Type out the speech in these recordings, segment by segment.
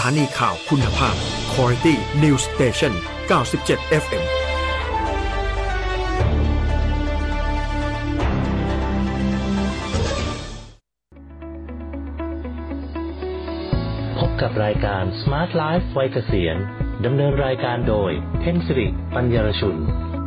านีข่าวคุณภาพ Quality News Station 97 FM พบกับรายการ Smart Life วัยเกษียณดำเนินรายการโดยเพ็ญสิริปัญญารชุน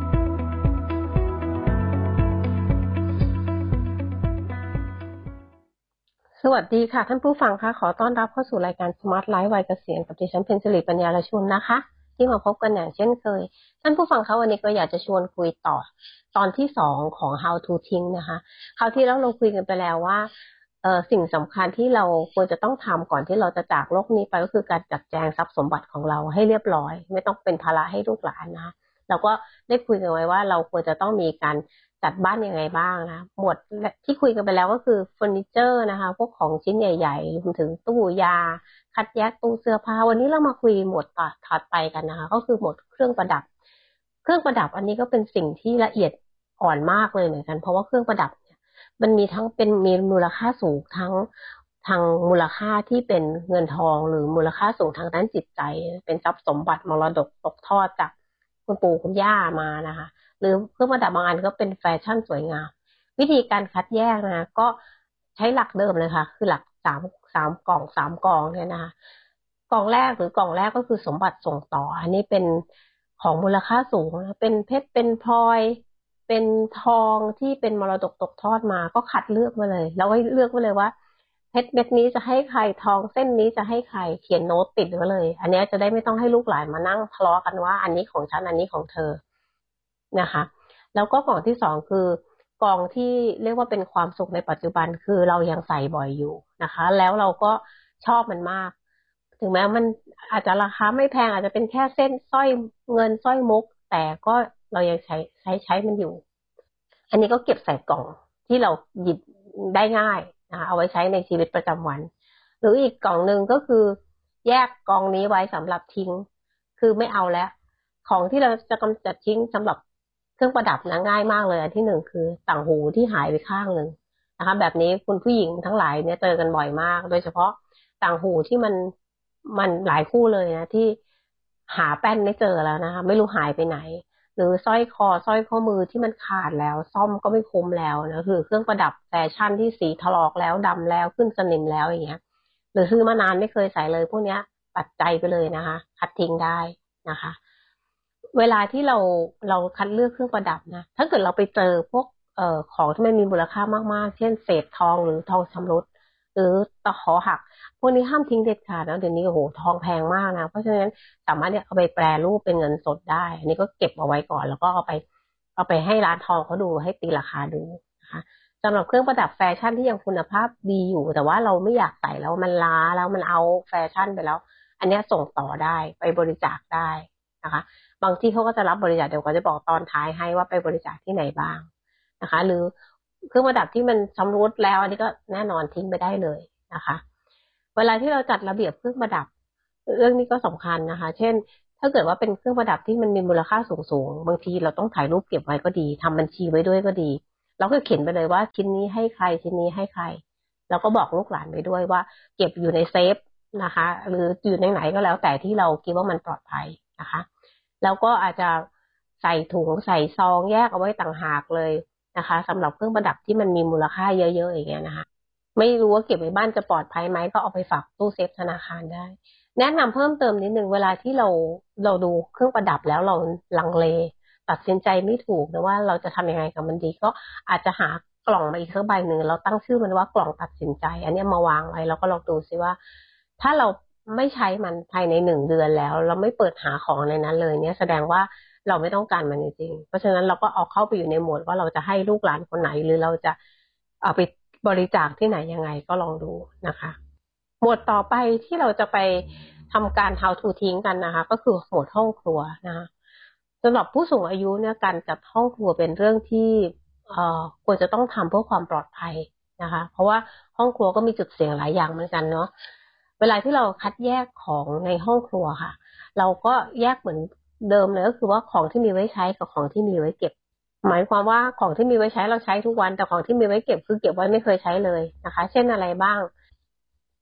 สวัสดีค่ะท่านผู้ฟังค่ะขอต้อนรับเข้าสู่รายการ Smart Life วัยเกษียณกับดิฉันเพ็ญสิริปัญญารชุนนะคะที่มาพบกันอย่างเช่นเคยท่านผู้ฟังคะวันนี้ก็อยากจะชวนคุยต่อตอนที่2ของ How to ทิ้งนะคะคราวที่แล้วเราคุยกันไปแล้วว่าสิ่งสำคัญที่เราควรจะต้องทำก่อนที่เราจะจากโลกนี้ไปก็คือการจัดแจงทรัพย์สมบัติของเราให้เรียบร้อยไม่ต้องเป็นภาระให้ลูกหลานนะเราก็ได้คุยกันไว้ว่าเราควรจะต้องมีการจัดบ้านยังไงบ้างนะหมวดที่คุยกันไปแล้วก็คือเฟอร์นิเจอร์นะคะพวกของชิ้นใหญ่ๆรวมถึงตู้ยาคัดแยกตู้เสื้อผ้าวันนี้เรามาคุยหมวดถัดไปกันนะคะก็คือหมวดเครื่องประดับเครื่องประดับอันนี้ก็เป็นสิ่งที่ละเอียดอ่อนมากเลยเหมือนกันเพราะว่าเครื่องประดับมันมีทั้งมีมูลค่าสูงทั้งทางมูลค่าที่เป็นเงินทองหรือมูลค่าสูงทางด้านจิตใจเป็นทรัพย์สมบัติมรดกตกทอดจากคุณปู่คุณย่ามานะคะหรือเครื่องประดับบางอันก็เป็นแฟชั่นสวยงามวิธีการคัดแยกนะก็ใช้หลักเดิมเลยค่ะคือหลักสามกล่องเนี่ยนะคะกล่องแรกก็คือสมบัติส่งต่ออันนี้เป็นของมูลค่าสูงนะเป็นเพชรเป็นพลอยเป็นทองที่เป็นมรดกตกทอดมาก็คัดเลือกมาเลยแล้วก็เลือกไว้เลยว่าเพชรเม็ดนี้จะให้ใครทองเส้นนี้จะให้ใครเขียนโน้ตติดไว้เลยอันนี้จะได้ไม่ต้องให้ลูกหลานมานั่งทะเลาะกันว่าอันนี้ของฉันอันนี้ของเธอนะคะแล้วก็กล่องที่2คือกล่องที่เรียกว่าเป็นความสุขในปัจจุบันคือเรายังใส่บ่อยอยู่นะคะแล้วเราก็ชอบมันมากถึงแม้มันอาจจะราคาไม่แพงอาจจะเป็นแค่เส้นสร้อยเงินสร้อยมุกแต่ก็เรายังใช้มันอยู่อันนี้ก็เก็บใส่กล่องที่เราหยิบได้ง่ายนะคะเอาไว้ใช้ในชีวิตประจำวันหรืออีกกล่องนึงก็คือแยกกล่องนี้ไว้สำหรับทิ้งคือไม่เอาแล้วของที่เราจะกำจัดทิ้งสำหรับเครื่องประดับนะง่ายมากเลยอันที่1คือต่างหูที่หายไปข้างนึงนะคะแบบนี้คุณผู้หญิงทั้งหลายเนี่ยเจอกันบ่อยมากโดยเฉพาะต่างหูที่มันหลายคู่เลยนะที่หาแป้นไม่เจอแล้วนะคะไม่รู้หายไปไหนหรือสร้อยข้อมือที่มันขาดแล้วซ่อมก็ไม่คุ้มแล้วนะคือเครื่องประดับแฟชั่นที่สีถลอกแล้วดำแล้วขึ้นสนิมแล้วอย่างเงี้ยหรือซื้อมานานไม่เคยใส่เลยพวกเนี้ยตัดใจไปเลยนะคะคัดทิ้งได้นะคะเวลาที่เราคัดเลือกเครื่องประดับนะถ้าเกิดเราไปเจอพวกของที่มันมีมูลค่ามากๆเช่นเศษทองหรือทองชำรุดหรือตะขอหักพวกนี้ห้ามทิ้งเด็ดขาดนะเดี๋ยวนี้โอ้โหทองแพงมากนะเพราะฉะนั้นสามารถเอาไปแปรรูปเป็นเงินสดได้อันนี้ก็เก็บเอาไว้ก่อนแล้วก็เอาไปให้ร้านทองเขาดูให้ตีราคาดูนะคะสำหรับเครื่องประดับแฟชั่นที่ยังคุณภาพดีอยู่แต่ว่าเราไม่อยากใส่แล้วมันล้าแล้วมันเอาแฟชั่นไปแล้วอันนี้ส่งต่อได้ไปบริจาคได้นะคะบางที่เขาก็จะรับบริจาคเดี๋ยวก็จะบอกตอนท้ายให้ว่าไปบริจาคที่ไหนบ้างนะคะหรือเครื่องประดับที่มันชำรุดแล้วอันนี้ก็แน่นอนทิ้งไปได้เลยนะคะเวลาที่เราจัดระเบียบเครื่องประดับเรื่องนี้ก็สำคัญนะคะเช่นถ้าเกิดว่าเป็นเครื่องประดับที่มันมีมูลค่าสูงบางทีเราต้องถ่ายรูปเก็บไว้ก็ดีทำบัญชีไว้ด้วยก็ดีเราก็เขียนไปเลยว่าชิ้นนี้ให้ใครชิ้นนี้ให้ใครเราก็บอกลูกหลานไปด้วยว่าเก็บอยู่ในเซฟนะคะหรืออยู่ในไหนก็แล้วแต่ที่เราคิดว่ามันปลอดภัยนะคะแล้วก็อาจจะใส่ถุงใส่ซองแยกเอาไว้ต่างหากเลยนะคะสำหรับเครื่องประดับที่มันมีมูลค่าเยอะๆอย่างเงี้ยนะคะไม่รู้ว่าเก็บไว้บ้านจะปลอดภัยไหมก็เอาไปฝากตู้เซฟธนาคารได้แนะนำเพิ่มเติมนิดนึงเวลาที่เราดูเครื่องประดับแล้วเราลังเลตัดสินใจไม่ถูกนะว่าเราจะทำยังไงกับมันดีก็อาจจะหากล่องมาอีกสักใบหนึ่งเราตั้งชื่อมันว่ากล่องตัดสินใจอันนี้มาวางไว้แล้วก็ลองดูซิว่าถ้าเราไม่ใช้มันภายใน1 เดือนแล้วเราไม่เปิดหาของในนั้นเลยเนี่ยแสดงว่าเราไม่ต้องการมันจริงๆเพราะฉะนั้นเราก็เอาเข้าไปอยู่ในโหมดว่าเราจะให้ลูกหลานคนไหนหรือเราจะเอาไปบริจาคที่ไหนยังไงก็ลองดูนะคะหมวดต่อไปที่เราจะไปทำการ how to ทิ้งกันนะคะก็คือหมวดห้องครัวนะคะสำหรับผู้สูงอายุเนี่ยการจัดห้องครัวเป็นเรื่องที่ควรจะต้องทำเพื่อความปลอดภัยนะคะเพราะว่าห้องครัวก็มีจุดเสี่ยงหลายอย่างเหมือนกันเนาะเวลาที่เราคัดแยกของในห้องครัวค่ะเราก็แยกเหมือนเดิมเลยก็คือว่าของที่มีไว้ใช้กับของที่มีไว้เก็บหมายความว่าของที่มีไว้ใช้เราใช้ทุกวันแต่ของที่มีไว้เก็บคือเก็บไว้ไม่เคยใช้เลยนะคะเช่นอะไรบ้าง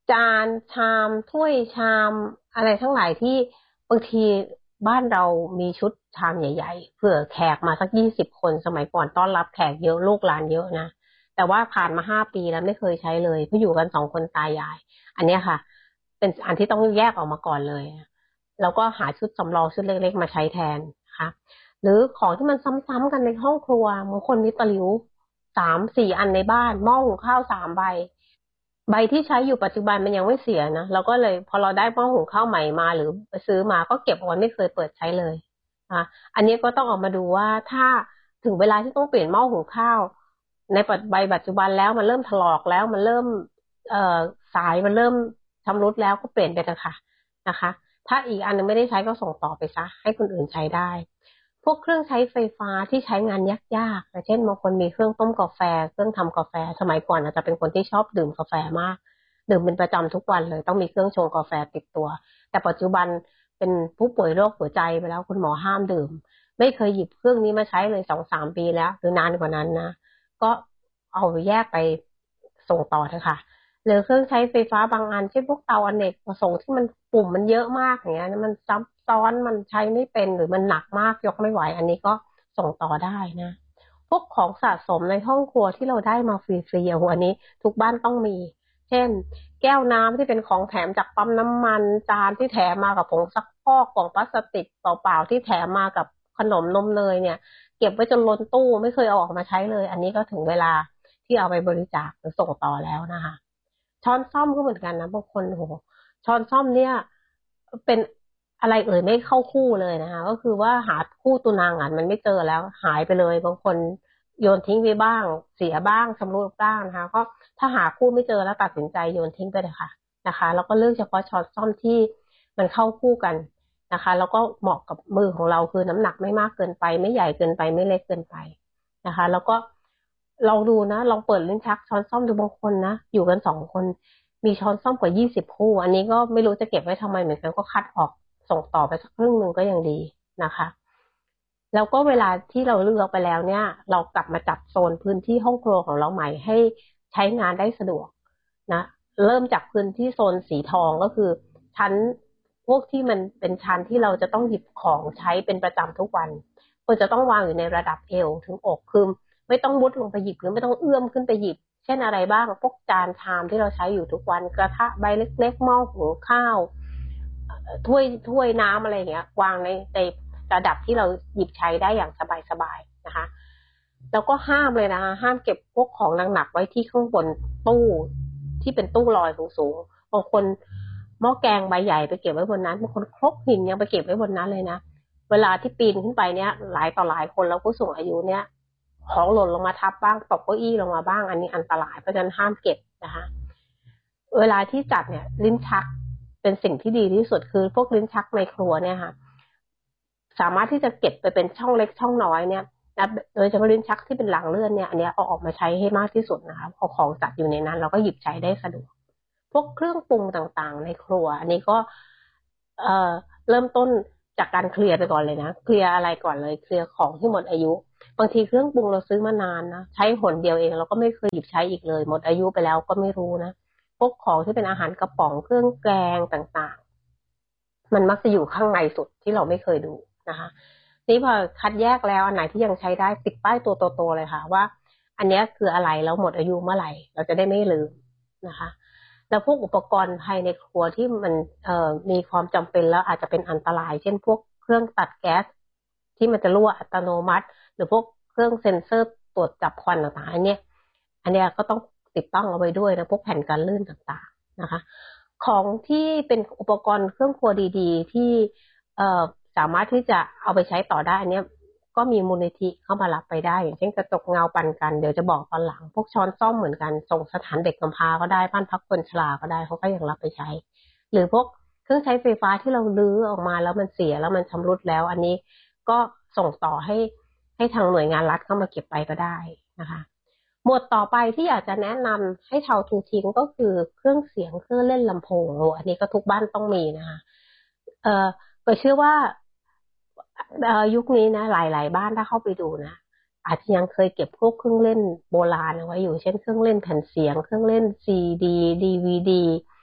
จานชามถ้วยชามอะไรทั้งหลายที่บางทีบ้านเรามีชุดชามใหญ่ๆเผื่อแขกมาสัก20 คนสมัยก่อนต้อนรับแขกเยอะลูกหลานเยอะนะแต่ว่าผ่านมา5 ปีแล้วไม่เคยใช้เลยเพราะอยู่กัน2 คนตายายอันเนี้ยค่ะเป็นอันที่ต้องแยกออกมาก่อนเลยแล้วก็หาชุดสำรองชุดเล็กๆมาใช้แทนนะคะหรือของที่มันซ้ำๆกันในห้องครัวบางคนมีตะหลิว3-4 อันในบ้านหม้อหุงข้าว3 ใบที่ใช้อยู่ปัจจุบันมันยังไม่เสียนะเราก็เลยพอเราได้หม้อหุงข้าวใหม่มาหรือไปซื้อมาก็เก็บเอาไว้ไม่เคยเปิดใช้เลยอันนี้ก็ต้องออกมาดูว่าถ้าถึงเวลาที่ต้องเปลี่ยนหม้อหุงข้าวในปัจจุบันแล้วมันเริ่มถลอกแล้วมันเริ่มสายมันเริ่มชำรุดแล้วก็เปลี่ยนไปเถอะค่ะนะคะถ้าอีกอันนึงไม่ได้ใช้ก็ส่งต่อไปซะให้คนอื่นใช้ได้พวกเครื่องใช้ไฟฟ้าที่ใช้งานยากๆเช่นบางคนมีเครื่องต้มกาแฟเครื่องทำกาแฟสมัยก่อนอาจจะเป็นคนที่ชอบดื่มกาแฟมากดื่มเป็นประจำทุกวันเลยต้องมีเครื่องชงกาแฟติดตัวแต่ปัจจุบันเป็นผู้ป่วยโรคหัวใจไปแล้วคุณหมอห้ามดื่มไม่เคยหยิบเครื่องนี้มาใช้เลย2-3 ปีแล้วหรือนานกว่านั้นนะก็เอาแยกไปส่งต่อเถอะค่ะหรือเครื่องใช้ไฟฟ้าบางอันเช่นพวกเตาอเนกประสงค์ที่มันปุ่มมันเยอะมากอย่างเงี้ยมันซับซ้อนมันใช้ไม่เป็นหรือมันหนักมากยกไม่ไหวอันนี้ก็ส่งต่อได้นะพวกของสะสมในห้องครัวที่เราได้มาฟรีๆอันนี้ทุกบ้านต้องมีเช่นแก้วน้ำที่เป็นของแถมจากปั๊มน้ำมันจานที่แถมมากับผงซักฟอกกล่องพลาสติกเปล่าๆที่แถมมากับขนมนมเนยเนี่ยเก็บไว้จนล้นตู้ไม่เคยเอาออกมาใช้เลยอันนี้ก็ถึงเวลาที่เอาไปบริจาคหรือส่งต่อแล้วนะคะช้อนส้อมก็เหมือนกันนะบางคนโหช้อนส้อมเนี่ยเป็นอะไรไม่เข้าคู่เลยนะคะก็คือว่าหาคู่ตัวนางอ่ะมันไม่เจอแล้วหายไปเลยบางคนโยนทิ้งไปบ้างเสียบ้างชำรุดบ้างนะคะก็ถ้าหาคู่ไม่เจอแล้วตัดสินใจโยนทิ้งไปเลยค่ะนะคะแล้วก็เลือกเฉพาะช้อนส้อมที่มันเข้าคู่กันนะคะแล้วก็เหมาะกับมือของเราคือน้ำหนักไม่มากเกินไปไม่ใหญ่เกินไปไม่เล็กเกินไปนะคะแล้วก็ลองดูนะลองเปิดลิ้นชักช้อนส้อมดูบางคนนะอยู่กัน2 คนมีช้อนส้อมกว่า20 คู่อันนี้ก็ไม่รู้จะเก็บไว้ทำไมเหมือนกันก็คัดออกส่งต่อไปสักครึ่งหนึ่งก็ยังดีนะคะแล้วก็เวลาที่เราเลือกไปแล้วเนี่ยเรากลับมาจัดโซนพื้นที่ห้องครัวของเราใหม่ให้ใช้งานได้สะดวกนะเริ่มจากพื้นที่โซนสีทองก็คือชั้นพวกที่มันเป็นชั้นที่เราจะต้องหยิบของใช้เป็นประจำทุกวันควรจะต้องวางอยู่ในระดับเอวถึงอกคือไม่ต้องมุดลงไปหยิบหรือไม่ต้องเอื้อมขึ้นไปหยิบเช่นอะไรบ้างพวกจานชามที่เราใช้อยู่ทุกวันกระทะใบเล็กๆหม้อหุงข้าวถ้วยน้ำอะไรเงี้ยวางในระดับที่เราหยิบใช้ได้อย่างสบายๆนะคะแล้วก็ห้ามเลยนะคะห้ามเก็บพวกของหนักๆไว้ที่ข้างบนตู้ที่เป็นตู้ลอยสูงๆบางคนหม้อแกงใบใหญ่ไปเก็บไว้บนนั้นบางคนครกหินยังไปเก็บไว้บนนั้นเลยนะเวลาที่ปีนขึ้นไปเนี่ยหลายต่อหลายคนแล้วผู้สูงอายุเนี่ยของหล่นลงมาทับบ้างตกเก้าอี้ลงมาบ้างอันนี้อันตรายเพราะฉะนั้นห้ามเก็บนะคะเวลาที่จัดเนี่ยลิ้นชักเป็นสิ่งที่ดีที่สุดคือพวกลิ้นชักในครัวเนี่ยค่ะสามารถที่จะเก็บไปเป็นช่องเล็กช่องน้อยเนี่ยนะโดยเฉพาะลิ้นชักที่เป็นหลังเลื่อนเนี่ยอันนี้เอาออกมาใช้ให้มากที่สุดนะคะเอาของจัดอยู่ในนั้นเราก็หยิบใช้ได้สะดวกพวกเครื่องปรุงต่างๆในครัวอันนี้ก็เริ่มต้นจากการเคลียร์ไปก่อนเลยนะเคลียร์อะไรก่อนเลยเคลียร์ของที่หมดอายุบางทีเครื่องปรุงเราซื้อมานานนะใช้หนเดียวเองเราก็ไม่เคยหยิบใช้อีกเลยหมดอายุไปแล้วก็ไม่รู้นะพวกของที่เป็นอาหารกระป๋องเครื่องแกงต่างๆมันมักจะอยู่ข้างในสุดที่เราไม่เคยดูนะคะนี่พอคัดแยกแล้วอันไหนที่ยังใช้ได้ติดป้ายตัวโตๆเลยค่ะว่าอันนี้คืออะไรแล้วหมดอายุเมื่อไหร่เราจะได้ไม่ลืมนะคะแล้วพวกอุปกรณ์ภายในครัวที่มันมีความจำเป็นแล้วอาจจะเป็นอันตรายเช่นพวกเครื่องตัดแก๊สที่มันจะรั่วอัตโนมัติหรือพวกเครื่องเซ็นเซอร์ตรวจจับควันต่างๆอันเนี้ยก็ต้องติดตั้งเอาไว้ด้วยนะพวกแผ่นกันลื่นต่างๆนะคะของที่เป็นอุปกรณ์เครื่องครัวดีๆที่สามารถที่จะเอาไปใช้ต่อได้อันนี้ก็มีมูลนิธิเข้ามารับไปได้อย่างเช่นกระจกเงาปันกันเดี๋ยวจะบอกตอนหลังพวกช้อนส้อมเหมือนกันส่งสถานเด็กกำพร้าก็ได้บ้านพักคนชราก็ได้เขาก็ยังรับไปใช้หรือพวกเครื่องใช้ไฟฟ้าที่เราลื้อออกมาแล้วมันเสียแล้วมันชำรุดแล้วอันนี้ก็ส่งต่อให้ทางหน่วยงานรัฐเข้ามาเก็บไปก็ได้นะคะหมวดต่อไปที่อยากจะแนะนำให้เท่าทูทิ้งก็คือเครื่องเสียงเครื่องเล่นลำโพงอันนี้ก็ทุกบ้านต้องมีนะคะก็เชื่อว่ายุคนี้นะหลายๆบ้านถ้าเข้าไปดูนะอาจจะยังเคยเก็บพวกเครื่องเล่นโบราณเอาไว้อยู่เช่นเครื่องเล่นแผ่นเสียงเครื่องเล่นซีดีดีวีดี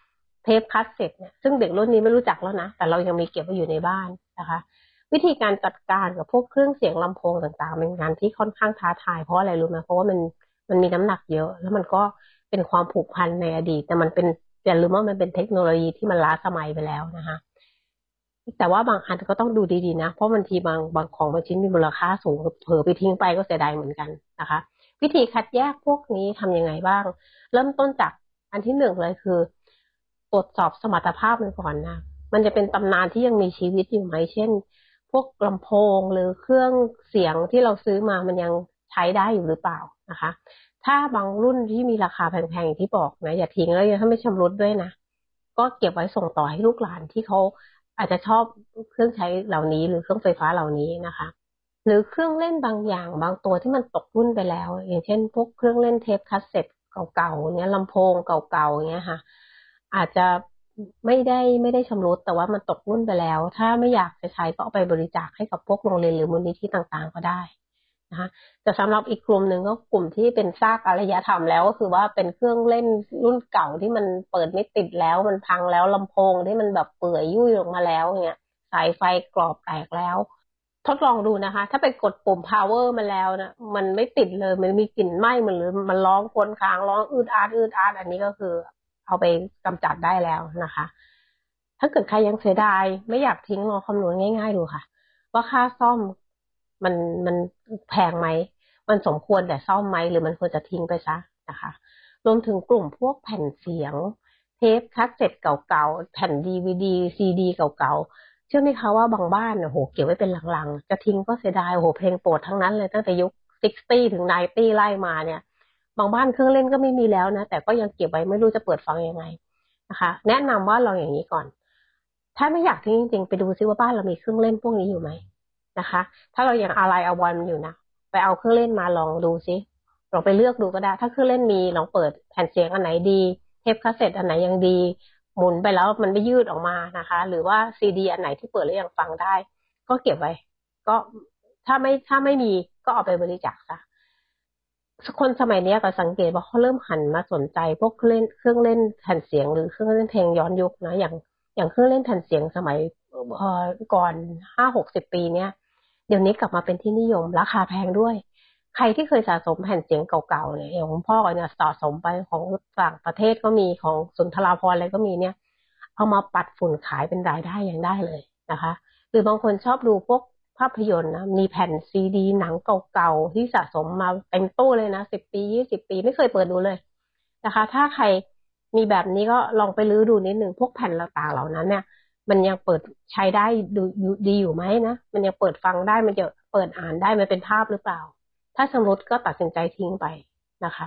เทปคัสเซ็ตเนี่ยซึ่งเด็กรุ่นนี้ไม่รู้จักแล้วนะแต่เรายังมีเก็บไว้อยู่ในบ้านนะคะวิธีการจัดการกับพวกเครื่องเสียงลำโพงต่างๆเป็นงานที่ค่อนข้างท้าทายเพราะอะไรรู้ไหมเพราะว่ามันมีน้ำหนักเยอะแล้วมันก็เป็นความผูกพันในอดีตแต่มันเป็นอย่าลืมว่ามันเป็นเทคโนโลยีที่มันล้าสมัยไปแล้วนะคะแต่ว่าบางอันก็ต้องดูดีๆนะเพราะบางทีบางของบางชิ้นมีมูลค่าสูงเผลอไปทิ้งไปก็เสียดายเหมือนกันนะคะวิธีคัดแยกพวกนี้ทำยังไงบ้างเริ่มต้นจากอันที่หนึ่งเลยคือตรวจสอบสมรรถภาพมันก่อนนะมันจะเป็นตำนานที่ยังมีชีวิตอยู่ไหมเช่นพวกลำโพงหรือเครื่องเสียงที่เราซื้อมามันยังใช้ได้อยู่หรือเปล่านะคะถ้าบางรุ่นที่มีราคาแพงๆอย่างที่บอกนะอย่าทิ้งแล้วถ้าไม่ชำรุดด้วยนะก็เก็บไว้ส่งต่อให้ลูกหลานที่เขาอาจจะชอบเครื่องใช้เหล่านี้หรือเครื่องไฟฟ้าเหล่านี้นะคะหรือเครื่องเล่นบางอย่างบางตัวที่มันตกรุ่นไปแล้วอย่างเช่นพวกเครื่องเล่นเทปคัสเซ็ตเก่าๆเนี้ยลำโพงเก่าๆเนี้ยค่ะอาจจะไม่ได้ชำรุดแต่ว่ามันตกรุ่นไปแล้วถ้าไม่อยากจะใช้ก็เอาไปบริจาคให้กับพวกโรงเรียนหรือมูลนิธิต่างๆก็ได้นะคะแต่สำหรับอีกกลุ่มหนึ่งก็กลุ่มที่เป็นซากอารยธรรมแล้วก็คือว่าเป็นเครื่องเล่นรุ่นเก่าที่มันเปิดไม่ติดแล้วมันพังแล้วลำโพงที่มันแบบเปื่อยยุ่ยลงมาแล้วเนี่ยสายไฟกรอบแตกแล้วทดลองดูนะคะถ้าไปกดปุ่ม power มาแล้วนะมันไม่ติดเลยมันมีกลิ่นไหม้มันหรือมันร้องครวญครางร้องอืดอาดอันนี้ก็คือเอาไปกำจัดได้แล้วนะคะถ้าเกิดใครยังเสียดายไม่อยากทิ้งลองคำนวณง่ายๆดูค่ะว่าค่าซ่อมมันแพงไหมมันสมควรแต่ซ่อมไหมหรือมันควรจะทิ้งไปซะนะคะรวมถึงกลุ่มพวกแผ่นเสียงเทปคัสเซ็ตเก่าๆแผ่นดีวีดีซีดีเก่าๆเชื่อไหมคะว่าบางบ้านโหเก็บไว้เป็นหลังๆจะทิ้งก็เสียดายโหเพลงโปรดทั้งนั้นเลยตั้งแต่ยุค60ถึง90ไล่มาเนี่ยบางบ้านเครื่องเล่นก็ไม่มีแล้วนะแต่ก็ยังเก็บไว้ไม่รู้จะเปิดฟังยังไงนะคะแนะนำว่าลองอย่างนี้ก่อนถ้าไม่อยากทิ้งจริงๆไปดูซิว่าบ้านเรามีเครื่องเล่นพวกนี้อยู่ไหมนะคะถ้าเรายังอะไรอาวรมันอยู่นะไปเอาเครื่องเล่นมาลองดูซิลองไปเลือกดูก็ได้ถ้าเครื่องเล่นมีลองเปิดแผ่นเสียงอันไหนดีเทปคาสเซ็ตอันไหนยังดีหมุนไปแล้วมันไม่ยืดออกมานะคะหรือว่าซีดีอันไหนที่เปิดแล้วยังฟังได้ก็เก็บไว้ก็ถ้าไม่มีก็เอาไปบริจาคซะคนสมัยนี้ก็สังเกตว่าเขาเริ่มหันมาสนใจพวกเครื่องเล่นแผ่นเสียงหรือเครื่องเล่นเพลงย้อนยุคนะอย่างเครื่องเล่นแผ่นเสียงสมัยก่อน50-60 ปีเนี้ยเดี๋ยวนี้กลับมาเป็นที่นิยมราคาแพงด้วยใครที่เคยสะสมแผ่นเสียงเก่าๆเนี่ยอย่างคุณพ่อเนี่ยสะสมไปของต่างประเทศก็มีของสุนทรภรณ์อะไรก็มีเนี่ยเอามาปัดฝุ่นขายเป็นรายได้ยังได้เลยนะคะหรือบางคนชอบดูพวกภาพยนตร์นะมีแผ่นซีดีหนังเก่าๆที่สะสมมาเต็มตู้เลยนะ10 ปี20 ปีไม่เคยเปิดดูเลยนะคะถ้าใครมีแบบนี้ก็ลองไปรื้อดูนิดนึงพวกแผ่นต่างๆเหล่านั้นเนี่ยมันยังเปิดใช้ได้ดีอยู่ไหมนะมันยังเปิดฟังได้มันจะเปิดอ่านได้มันเป็นภาพหรือเปล่าถ้าชำรุดก็ตัดสินใจทิ้งไปนะคะ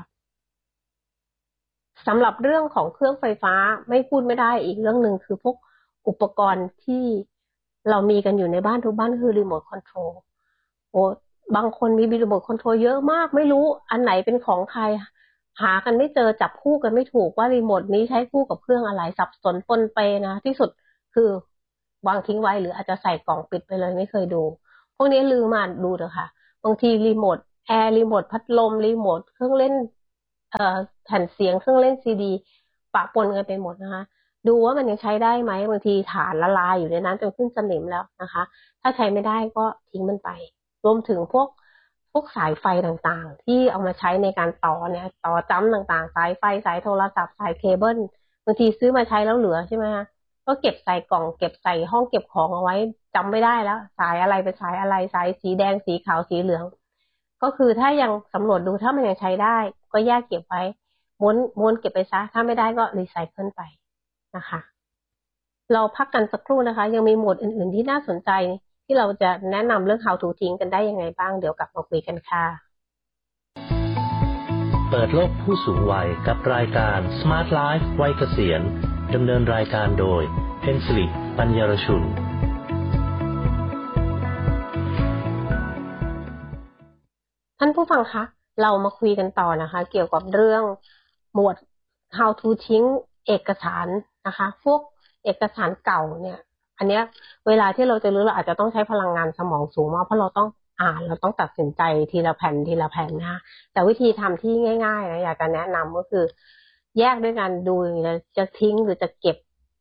สำหรับเรื่องของเครื่องไฟฟ้าไม่พูดไม่ได้อีกเรื่องหนึ่งคือพวกอุปกรณ์ที่เรามีกันอยู่ในบ้านทุกบ้านคือรีโมทคอนโทรลโอ้บางคนมีรีโมทคอนโทรลเยอะมากไม่รู้อันไหนเป็นของใครหากันไม่เจอจับคู่กันไม่ถูกว่ารีโมทนี้ใช้คู่กับเครื่องอะไรสับสนปนเปนะที่สุดคือวางทิ้งไว้หรืออาจจะใส่กล่องปิดไปเลยไม่เคยดูพวกนี้ลืมมาดูเถอะค่ะบางทีรีโมทแอร์รีโมทพัดลมรีโมทเครื่องเล่นแผ่นเสียงเครื่องเล่นซีดีปะปนกันไปหมดนะคะดูว่ามันยังใช้ได้ไหมบางทีฐานละลายอยู่ในนั้นจนขึ้นสนิมแล้วนะคะถ้าใช้ไม่ได้ก็ทิ้งมันไปรวมถึงพวกสายไฟต่างๆที่เอามาใช้ในการต่อเนี่ยต่อจ้ำต่างๆสายไฟสายโทรศัพท์สายเคเบิลบางทีซื้อมาใช้แล้วเหลือใช่ไหมคะก็เก็บใส่กล่องเก็บใส่ห้องเก็บของเอาไว้จำไม่ได้แล้วสายอะไรเป็นสายอะไรสายสีแดงสีขาวสีเหลืองก็คือถ้ายังสำรวจดูถ้ามันยังใช้ได้ก็แยกเก็บไว้ม้วนเก็บไปซะถ้าไม่ได้ก็รีไซเคิลไปนะคะเราพักกันสักครู่นะคะยังมีหมวดอื่นๆที่น่าสนใจที่เราจะแนะนำเรื่อง how to ทิ้งกันได้ยังไงบ้างเดี๋ยวกลับมาคุยกันค่ะเปิดโลกผู้สูงวัยกับรายการ Smart Life วัยเกษียณดำเนินรายการโดยเพ็ญศิริปัญญารชุนท่านผู้ฟังคะเรามาคุยกันต่อนะคะเกี่ยวกับเรื่องหมวด how to ทิ้งเอกสารนะคะพวกเอกสารเก่าเนี่ยอันเนี้ยเวลาที่เราจะรื้อเราอาจจะต้องใช้พลังงานสมองสูงมากเพราะเราต้องอ่านเราต้องตัดสินใจทีละแผ่นนะแต่วิธีทำที่ง่ายๆนะอยากจะแนะนำก็คือแยกด้วยกันดูจะทิ้งหรือจะเก็บ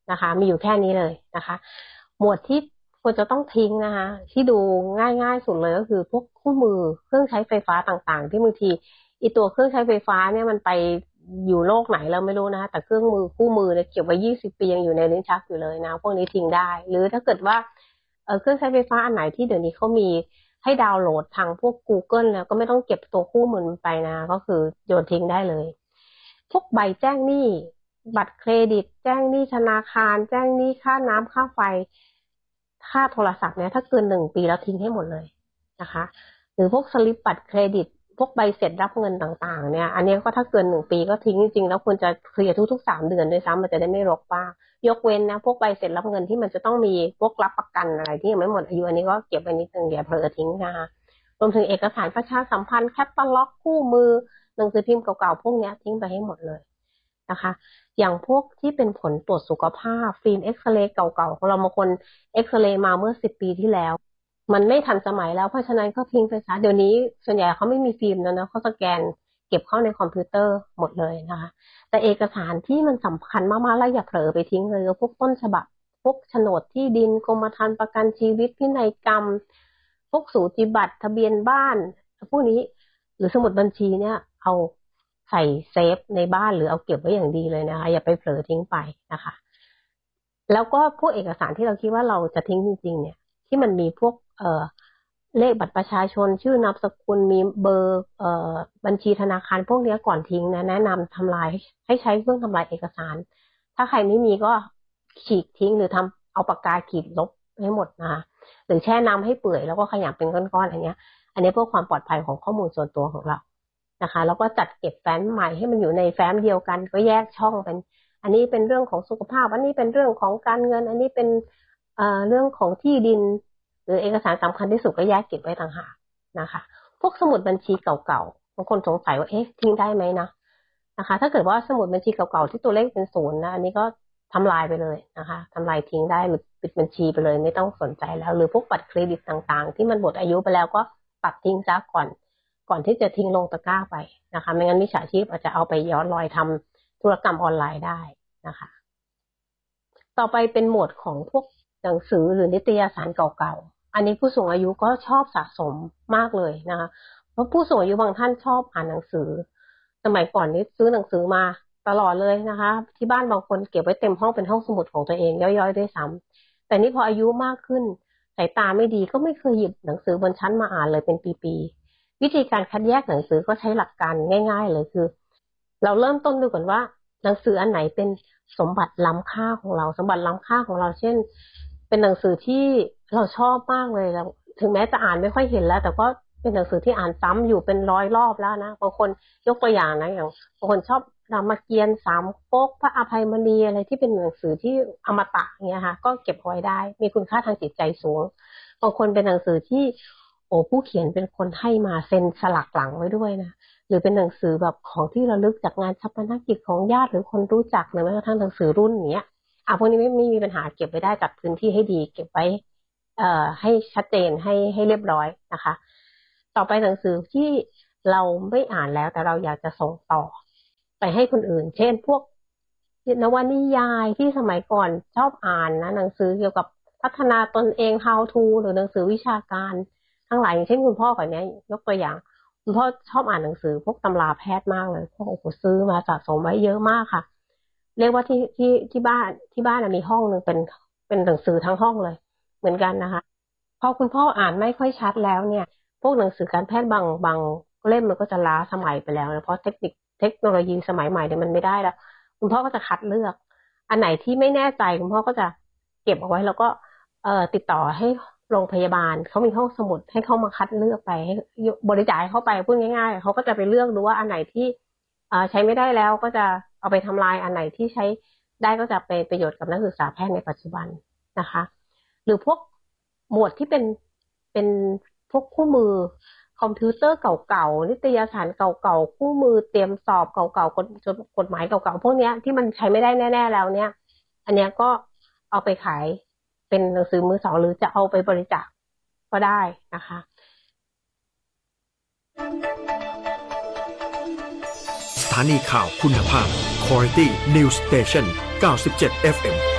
นะคะมีอยู่แค่นี้เลยนะคะหมวดที่ควรจะต้องทิ้งนะคะที่ดูง่ายๆสุดเลยก็คือพวกคู่มือเครื่องใช้ไฟฟ้าต่างๆที่บางทีอีตัวเครื่องใช้ไฟฟ้าเนี่ยมันไปอยู่โลกไหนเราไม่รู้นะคะแต่เครื่องมือคู่มือเนี่ยเก็บไว้20 ปียังอยู่ในลิ้นชักอยู่เลยนะพวกนี้ทิ้งได้หรือถ้าเกิดว่าเครื่องใช้ไฟฟ้าอันไหนที่เดี๋ยวนี้เขามีให้ดาวน์โหลดทางพวก Google แล้วก็ไม่ต้องเก็บตัวคู่มือไปนะก็คือโยนทิ้งได้เลยพวกใบแจ้งหนี้บัตรเครดิตแจ้งหนี้ธนาคารแจ้งหนี้ค่าน้ำค่าไฟค่าโทรศัพท์เนี่ยถ้าเกิน1 ปีแล้วทิ้งให้หมดเลยนะคะหรือพวกสลิปบัตรเครดิตพวกใบเสร็จรับเงินต่างๆเนี่ยอันนี้ก็ถ้าเกิน1 ปีก็ทิ้งจริงๆแล้วควรจะเคลียร์ทุกๆ3 เดือนด้วยซ้ำมันจะได้ไม่รกบ้างยกเว้นนะพวกใบเสร็จรับเงินที่มันจะต้องมีพวกรับประกันอะไรที่ยังไม่หมดอายุอันนี้ก็เก็บไว้นิดนึงอย่าเผลอทิ้งนะคะรวมถึงเอกสารประชาสัมพันธ์แคตตาล็อกคู่มือหนังสือพิมพ์เก่าๆพวกนี้ทิ้งไปให้หมดเลยนะคะอย่างพวกที่เป็นผลตรวจสุขภาพฟิล์มเอ็กซเรย์เก่าๆของเราบางคนเอ็กซเรย์มาเมื่อ10 ปีที่แล้วมันไม่ทันสมัยแล้วเพราะฉะนั้นก็ทิ้งไปซะเดี๋ยวนี้ส่วนใหญ่เขาไม่มีฟิล์มแล้วนะเขาสแกนเก็บเข้าในคอมพิวเตอร์หมดเลยนะคะแต่เอกสารที่มันสำคัญมากๆแล้วอย่าเผลอไปทิ้งเลยก็พวกต้นฉบับพวกโฉนดที่ดินกรมธรรม์ประกันชีวิตพินัยกรรมพวกสูติบัตรทะเบียนบ้านพวกนี้หรือสมุดบัญชีเนี่ยเอาใส่เซฟในบ้านหรือเอาเก็บไว้อย่างดีเลยนะคะอย่าไปเผลอทิ้งไปนะคะแล้วก็พวกเอกสารที่เราคิดว่าเราจะทิ้งจริงๆเนี่ยที่มันมีพวกเลขบัตรประชาชนชื่อนามสกุลมีเบอร์บัญชีธนาคารพวกนี้ก่อนทิ้งนะแนะนำทำลายให้ใช้เครื่องทำลายเอกสารถ้าใครไม่มีก็ฉีกทิ้งหรือเอาปากกาขีดลบให้หมดนะคะหรือแช่น้ำให้เปื่อยแล้วก็ขยำเป็นก้อนๆอันนี้เพื่อความปลอดภัยของข้อมูลส่วนตัวของเรานะคะแล้วก็จัดเก็บแฟ้มใหม่ให้มันอยู่ในแฟ้มเดียวกันก็แยกช่องเป็นอันนี้เป็นเรื่องของสุขภาพอันนี้เป็นเรื่องของการเงินอันนี้เป็นเรื่องของที่ดินหรือเอกสารสำคัญที่สุดก็แยกเก็บไว้ต่างหากนะคะพวกสมุดบัญชีเก่าๆบางคนสงสัยว่าทิ้งได้ไหมนะคะถ้าเกิดว่าสมุดบัญชีเก่าๆที่ตัวเลขเป็น0นะอันนี้ก็ทำลายไปเลยนะคะทำลายทิ้งได้หรือปิดบัญชีไปเลยไม่ต้องสนใจแล้วหรือพวกบัตรเครดิตต่างๆที่มันหมดอายุไปแล้วก็ตัดทิ้งซะก่อนที่จะทิ้งลงตะกร้าไปนะคะไม่งั้นมิจฉาชีพอาจจะเอาไปย้อนรอยทำธุรกรรมออนไลน์ได้นะคะต่อไปเป็นหมวดของพวกหนังสือหรือนิตยสารเก่าๆอันนี้ผู้สูงอายุก็ชอบสะสมมากเลยนะคะเพราะผู้สูงอายุบางท่านชอบอ่านหนังสือสมัยก่อนนี้ซื้อหนังสือมาตลอดเลยนะคะที่บ้านบางคนเก็บไว้เต็มห้องเป็นห้องสมุดของตัวเองย่อยๆด้วยซ้ำแต่นี่พออายุมากขึ้นสายตาไม่ดีก็ไม่เคยหยิบหนังสือบนชั้นมาอ่านเลยเป็นปีๆวิธีการคัดแยกหนังสือก็ใช้หลักการง่ายๆเลยคือเราเริ่มต้นดูก่อนว่าหนังสืออันไหนเป็นสมบัติล้ำค่าของเราสมบัติล้ำค่าของเราเช่นเป็นหนังสือที่เราชอบมากเลยแล้วถึงแม้จะอ่านไม่ค่อยเห็นแล้วแต่ก็เป็นหนังสือที่อ่านซ้ำอยู่เป็น100 รอบแล้วนะบางคนยกตัวอย่างนะอย่างบางคนชอบรามเกียรติ์3 ก๊กพระอภัยมณีอะไรที่เป็นหนังสือที่อมตะเงี้ยค่ะก็เก็บไว้ได้มีคุณค่าทางจิตใจสูงบางคนเป็นหนังสือที่ผู้เขียนเป็นคนให้มาเซ็นสลักหลังไว้ด้วยนะหรือเป็นหนังสือแบบของที่ระลึกจากงานชัปนกิจของญาติหรือคนรู้จักหรือแม้กระทั่งหนังสือรุ่นเนี้ยพวกนี้ไม่มีปัญหาเก็บไว้ได้จัดพื้นที่ให้ดีเก็บไว้ให้ชัดเจนให้เรียบร้อยนะคะต่อไปหนังสือที่เราไม่อ่านแล้วแต่เราอยากจะส่งต่อไปให้คนอื่นเช่นพวกนวนิยายที่สมัยก่อนชอบอ่านนะหนังสือเกี่ยวกับพัฒนาตนเอง how to หรือหนังสือวิชาการทั้งหลายอย่างเช่นคุณพ่อก่อนเนี้ยยกตัวอย่างคุณพ่อชอบอ่านหนังสือพวกตำราแพทย์มากเลยพวกซื้อมาสะสมไว้เยอะมากค่ะเรียกว่าที่บ้านมีห้องนึงเป็นหนังสือทั้งห้องเลยเหมือนกันนะคะพอคุณพ่ออ่านไม่ค่อยชัดแล้วเนี่ยพวกหนังสือการแพทย์บางเล่มมันก็จะล้าสมัยไปแล้วนะเพราะเทคโนโลยีสมัยใหม่เนี่ยมันไม่ได้แล้วคุณพ่อก็จะคัดเลือกอันไหนที่ไม่แน่ใจคุณพ่อก็จะเก็บเอาไว้แล้วก็ติดต่อให้โรงพยาบาลเขามีห้องสมุดให้เขามาคัดเลือกไปให้บริจาคเข้าไปพูดง่ายๆเขาก็จะไปเลือกดูว่าอันไหนที่ใช้ไม่ได้แล้วก็จะเอาไปทำลายอันไหนที่ใช้ได้ก็จะเป็นประโยชน์กับนักศึกษาแพทย์ในปัจจุบันนะคะหรือพวกหมวดที่เป็นพวกคู่มือคอมพิวเตอร์เก่าๆนิตยสารเก่าๆคู่มือเตรียมสอบเก่าๆกฎหมายเก่าๆพวกนี้ที่มันใช้ไม่ได้แน่ๆแล้วเนี่ยอันเนี้ยก็เอาไปขายเป็นหนังสือมือสองหรือจะเอาไปบริจาคก็ได้นะคะสถานีข่าวคุณภาพ Quality News Station 97 FM